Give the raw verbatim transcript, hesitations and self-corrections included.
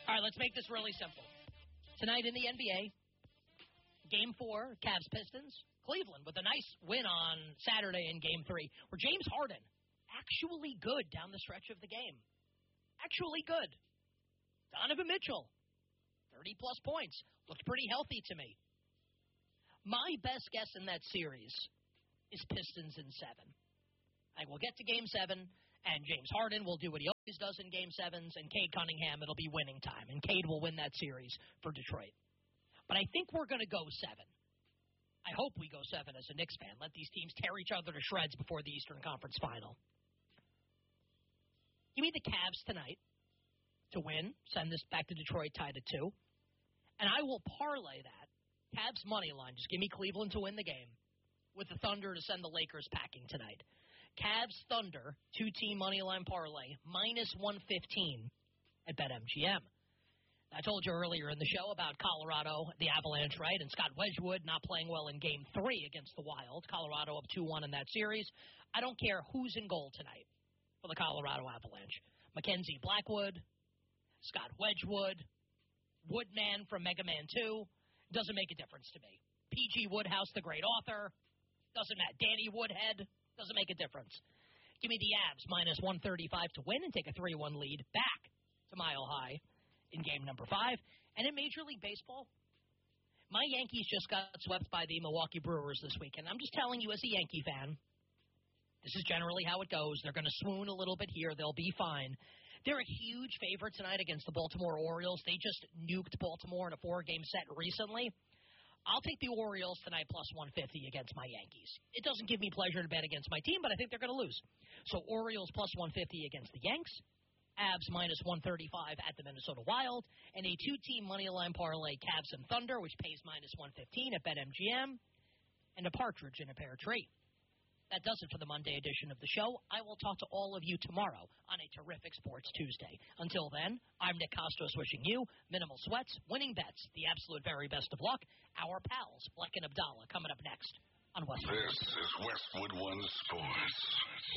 All right, let's make this really simple. Tonight in the N B A, Game four, Cavs-Pistons. Cleveland with a nice win on Saturday in Game three, where James Harden, actually good down the stretch of the game. Actually good. Donovan Mitchell, thirty-plus points. Looked pretty healthy to me. My best guess in that series is Pistons in seven. I will get to Game seven, and James Harden will do what he always does in Game sevens, and Cade Cunningham, it'll be winning time, and Cade will win that series for Detroit. But I think we're going to go seven. I hope we go seven as a Knicks fan. Let these teams tear each other to shreds before the Eastern Conference Final. Give me the Cavs tonight to win, send this back to Detroit tied at two, and I will parlay that Cavs money line, just give me Cleveland to win the game, with the Thunder to send the Lakers packing tonight. Cavs Thunder, two-team money line parlay, minus one fifteen at BetMGM. I told you earlier in the show about Colorado, the Avalanche, right, and Scott Wedgwood not playing well in Game three against the Wild. Colorado up two one in that series. I don't care who's in goal tonight for the Colorado Avalanche. Mackenzie Blackwood, Scott Wedgwood, Woodman from Mega Man two. Doesn't make a difference to me. P G Woodhouse, the great author. Doesn't matter. Danny Woodhead. Doesn't make a difference. Give me the Avs minus one thirty-five to win and take a three one lead back to Mile High in game number five. And in Major League Baseball, my Yankees just got swept by the Milwaukee Brewers this weekend. I'm just telling you as a Yankee fan, this is generally how it goes. They're going to swoon a little bit here. They'll be fine. They're a huge favorite tonight against the Baltimore Orioles. They just nuked Baltimore in a four-game set recently. I'll take the Orioles tonight plus one fifty against my Yankees. It doesn't give me pleasure to bet against my team, but I think they're going to lose. So Orioles plus one fifty against the Yanks. Avs minus one thirty-five at the Minnesota Wild. And a two-team moneyline parlay, Cavs and Thunder, which pays minus one fifteen at BetMGM. And a partridge in a pear tree. That does it for the Monday edition of the show. I will talk to all of you tomorrow on a terrific Sports Tuesday. Until then, I'm Nick Costos wishing you minimal sweats, winning bets, the absolute very best of luck. Our pals, Bleck and Abdallah, coming up next on Westwood. This is Westwood One Sports.